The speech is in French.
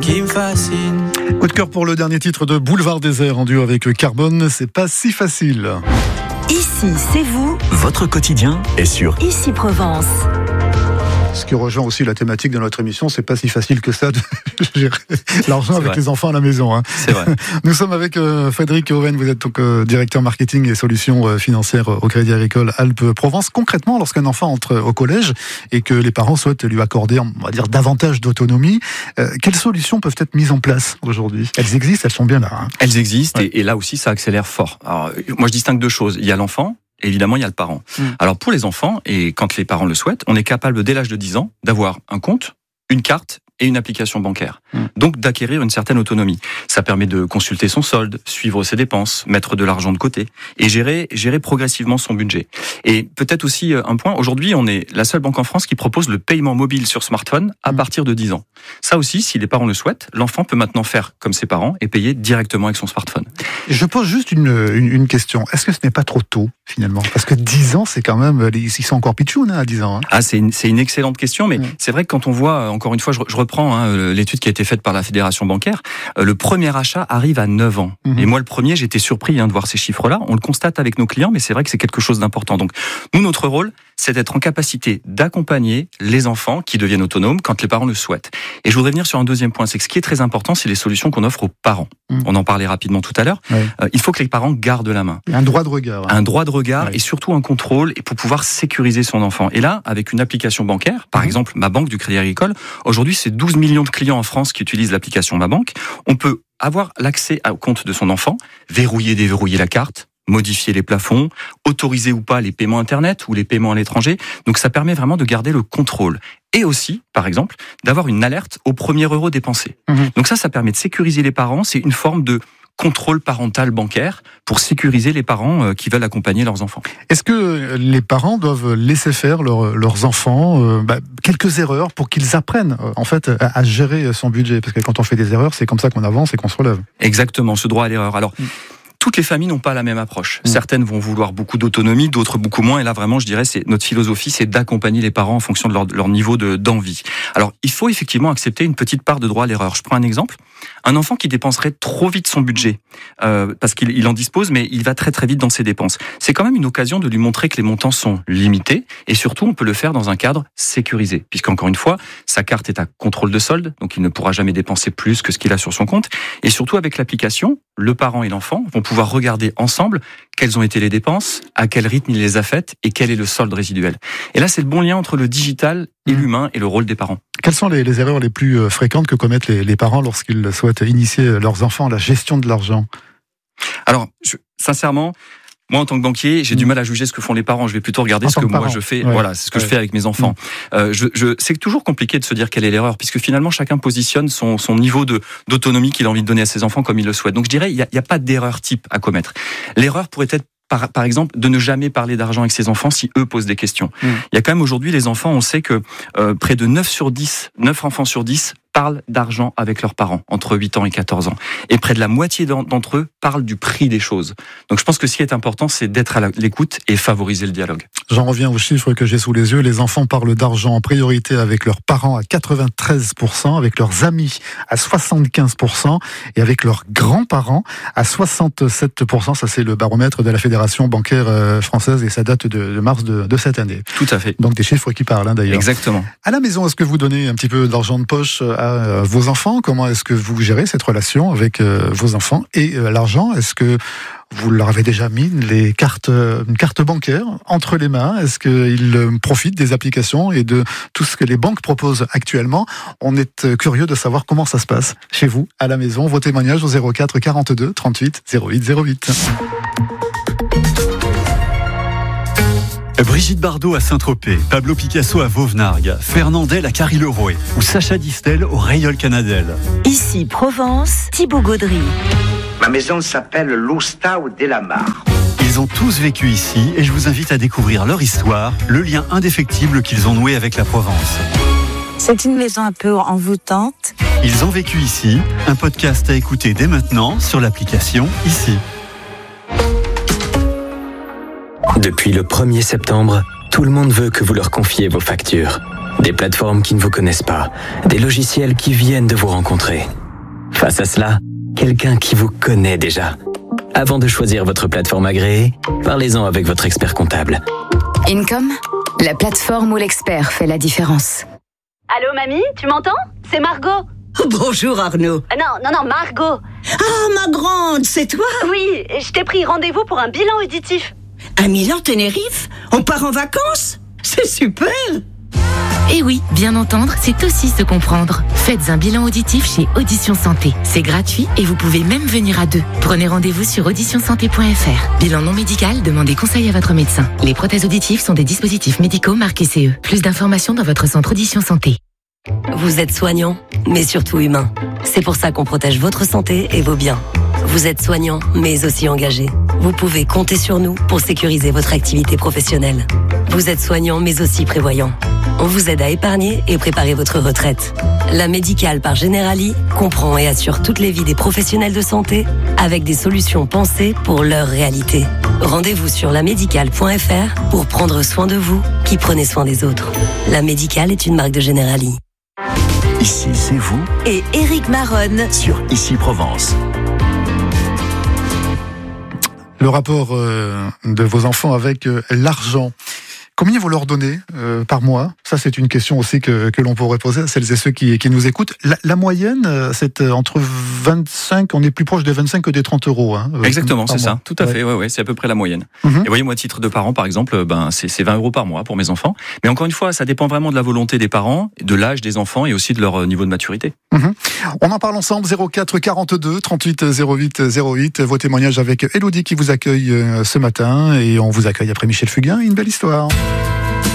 qui me fascine. Coup de cœur pour le dernier titre de Boulevard Désert en duo avec Carbone, c'est pas si facile. Ici, c'est vous. Votre quotidien est sur Ici Provence. Ce qui rejoint aussi la thématique de notre émission, c'est pas si facile que ça de gérer l'argent avec les enfants à la maison. Hein. C'est vrai. Nous sommes avec Frédéric Owen, vous êtes donc directeur marketing et solutions financières au Crédit Agricole Alpes-Provence. Concrètement, lorsqu'un enfant entre au collège et que les parents souhaitent lui accorder, on va dire, davantage d'autonomie, quelles solutions peuvent être mises en place aujourd'hui ? Elles existent, elles sont bien là. Hein. Elles existent et là aussi ça accélère fort. Alors, moi je distingue deux choses. Il y a l'enfant. Évidemment, il y a le parent. Alors pour les enfants, et quand les parents le souhaitent, on est capable dès l'âge de 10 ans d'avoir un compte, une carte et une application bancaire. Donc d'acquérir une certaine autonomie. Ça permet de consulter son solde, suivre ses dépenses, mettre de l'argent de côté et gérer progressivement son budget. Et peut-être aussi un point, aujourd'hui on est la seule banque en France qui propose le paiement mobile sur smartphone à partir de 10 ans. Ça aussi, si les parents le souhaitent, l'enfant peut maintenant faire comme ses parents et payer directement avec son smartphone. Je pose juste une question. Est-ce que ce n'est pas trop tôt finalement ? Parce que 10 ans, c'est quand même, ils sont encore pitchounes à 10 ans. Hein. Ah, c'est une excellente question, mais c'est vrai que quand on voit, encore une fois, je reprends l'étude qui a été faite par la Fédération bancaire, le premier achat arrive à 9 ans. Et moi, le premier, j'étais surpris de voir ces chiffres-là. On le constate avec nos clients, mais c'est vrai que c'est quelque chose d'important. Donc, nous, notre rôle, c'est d'être en capacité d'accompagner les enfants qui deviennent autonomes quand les parents le souhaitent. Et je voudrais venir sur un deuxième point, c'est que ce qui est très important, c'est les solutions qu'on offre aux parents. On en parlait rapidement tout à l'heure. Il faut que les parents gardent la main. Un droit de regard. Un droit de regard et surtout un contrôle et pour pouvoir sécuriser son enfant. Et là, avec une application bancaire, par exemple, Ma Banque du Crédit Agricole, aujourd'hui, c'est 12 millions de clients en France qui utilisent l'application Ma Banque. On peut avoir l'accès au compte de son enfant, verrouiller, déverrouiller la carte, modifier les plafonds, autoriser ou pas les paiements Internet ou les paiements à l'étranger. Donc ça permet vraiment de garder le contrôle. Et aussi, par exemple, d'avoir une alerte au premier euro dépensé. Donc ça permet de sécuriser les parents. C'est une forme de contrôle parental bancaire pour sécuriser les parents qui veulent accompagner leurs enfants. Est-ce que les parents doivent laisser faire leurs enfants quelques erreurs pour qu'ils apprennent en fait à gérer son budget ? Parce que quand on fait des erreurs, c'est comme ça qu'on avance et qu'on se relève. Exactement, ce droit à l'erreur. Alors, toutes les familles n'ont pas la même approche. Certaines vont vouloir beaucoup d'autonomie, d'autres beaucoup moins. Et là, vraiment, je dirais, c'est notre philosophie, c'est d'accompagner les parents en fonction de leur niveau d'envie. Alors, il faut effectivement accepter une petite part de droit à l'erreur. Je prends un exemple. Un enfant qui dépenserait trop vite son budget, parce qu'il en dispose, mais il va très très vite dans ses dépenses. C'est quand même une occasion de lui montrer que les montants sont limités. Et surtout, on peut le faire dans un cadre sécurisé. Puisqu'encore une fois, sa carte est à contrôle de solde, donc il ne pourra jamais dépenser plus que ce qu'il a sur son compte. Et surtout, avec l'application, le parent et l'enfant vont pouvoir regarder ensemble quelles ont été les dépenses, à quel rythme il les a faites et quel est le solde résiduel. Et là, c'est le bon lien entre le digital et l'humain et le rôle des parents. Quelles sont les erreurs les plus fréquentes que commettent les parents lorsqu'ils souhaitent initier leurs enfants à la gestion de l'argent ? Alors, sincèrement, moi, en tant que banquier, j'ai du mal à juger ce que font les parents. Je vais plutôt regarder ce que moi je fais. Voilà, c'est ce que je fais avec mes enfants. C'est toujours compliqué de se dire quelle est l'erreur, puisque finalement chacun positionne son niveau d'autonomie qu'il a envie de donner à ses enfants comme il le souhaite. Donc je dirais, il y a pas d'erreur type à commettre. L'erreur pourrait être par exemple, de ne jamais parler d'argent avec ses enfants si eux posent des questions. Il y a quand même aujourd'hui les enfants, on sait que près de 9 enfants sur 10 parlent d'argent avec leurs parents, entre 8 ans et 14 ans. Et près de la moitié d'entre eux parlent du prix des choses. Donc je pense que ce qui est important, c'est d'être à l'écoute et favoriser le dialogue. J'en reviens aux chiffres que j'ai sous les yeux. Les enfants parlent d'argent en priorité avec leurs parents à 93%, avec leurs amis à 75% et avec leurs grands-parents à 67%. Ça, c'est le baromètre de la Fédération bancaire française et ça date de mars de cette année. Tout à fait. Donc des chiffres qui parlent, d'ailleurs. Exactement. À la maison, est-ce que vous donnez un petit peu d'argent de poche à vos enfants ? Comment est-ce que vous gérez cette relation avec vos enfants et l'argent ? Est-ce que vous leur avez déjà mis une carte bancaire entre les mains ? Est-ce qu'ils profitent des applications et de tout ce que les banques proposent actuellement ? On est curieux de savoir comment ça se passe chez vous, à la maison. Vos témoignages au 04 42 38 08 08. Brigitte Bardot à Saint-Tropez, Pablo Picasso à Vauvenargues, Fernandel à Carry-le-Rouet ou Sacha Distel au Reilleul Canadel. Ici Provence, Thibaut Gaudry. Ma maison s'appelle l'Oustau de la Mare. Ils ont tous vécu ici et je vous invite à découvrir leur histoire, le lien indéfectible qu'ils ont noué avec la Provence. C'est une maison un peu envoûtante. Ils ont vécu ici, un podcast à écouter dès maintenant sur l'application Ici. Depuis le 1er septembre, tout le monde veut que vous leur confiez vos factures. Des plateformes qui ne vous connaissent pas, des logiciels qui viennent de vous rencontrer. Face à cela, quelqu'un qui vous connaît déjà. Avant de choisir votre plateforme agréée, parlez-en avec votre expert comptable. Income, la plateforme où l'expert fait la différence. Allô mamie, tu m'entends? C'est Margot. Bonjour Arnaud. Non, Margot. Ah, ma grande, c'est toi? Oui, je t'ai pris rendez-vous pour un bilan auditif. À Milan-Tenerife? On part en vacances? C'est super! Et oui, bien entendre, c'est aussi se comprendre. Faites un bilan auditif chez Audition Santé. C'est gratuit et vous pouvez même venir à deux. Prenez rendez-vous sur auditionsanté.fr. Bilan non médical, demandez conseil à votre médecin. Les prothèses auditives sont des dispositifs médicaux marqués CE. Plus d'informations dans votre centre Audition Santé. Vous êtes soignant, mais surtout humain. C'est pour ça qu'on protège votre santé et vos biens. Vous êtes soignant, mais aussi engagé. Vous pouvez compter sur nous pour sécuriser votre activité professionnelle. Vous êtes soignant, mais aussi prévoyant. On vous aide à épargner et préparer votre retraite. La Médicale par Generali comprend et assure toutes les vies des professionnels de santé avec des solutions pensées pour leur réalité. Rendez-vous sur lamédicale.fr pour prendre soin de vous qui prenez soin des autres. La Médicale est une marque de Generali. Ici, c'est vous. Et Éric Maronne sur Ici Provence. Le rapport de vos enfants avec l'argent. Combien vous leur donnez par mois? Ça, c'est une question aussi que l'on pourrait poser à celles et ceux qui nous écoutent. La moyenne, c'est entre 25, on est plus proche des 25 que des 30 euros. Hein, exactement, c'est ça. Tout à fait, ouais, c'est à peu près la moyenne. Et voyez, moi, à titre de parent, par exemple, c'est 20 euros par mois pour mes enfants. Mais encore une fois, ça dépend vraiment de la volonté des parents, de l'âge des enfants et aussi de leur niveau de maturité. On en parle ensemble, 04 42 38 08 08. Vos témoignages avec Élodie qui vous accueille ce matin. Et on vous accueille après Michel Fugain. Une belle histoire.